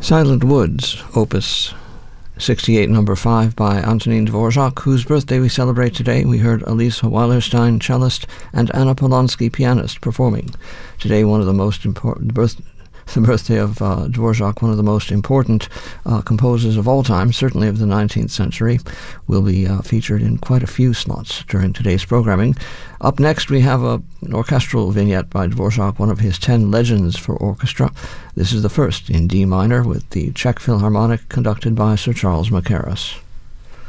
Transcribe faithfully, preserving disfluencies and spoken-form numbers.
Silent Woods, Opus sixty-eight, number five, by Antonin Dvorak, whose birthday we celebrate today. We heard Elise Weilerstein, cellist, and Anna Polonsky, pianist, performing. Today, one of the most important birth the birthday of uh, Dvorak, one of the most important uh, composers of all time, certainly of the nineteenth century, will be uh, featured in quite a few slots during today's programming. Up next, we have a, an orchestral vignette by Dvorak, one of his ten legends for orchestra. This is the first in D minor, with the Czech Philharmonic, conducted by Sir Charles Mackerras.